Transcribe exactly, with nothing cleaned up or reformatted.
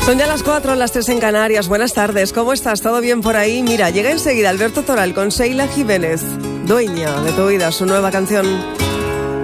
Son ya las cuatro, las tres en Canarias. Buenas tardes, ¿cómo estás? ¿Todo bien por ahí? Mira, llega enseguida Alberto Toral con Sheila Jiménez, dueña de tu vida, su nueva canción.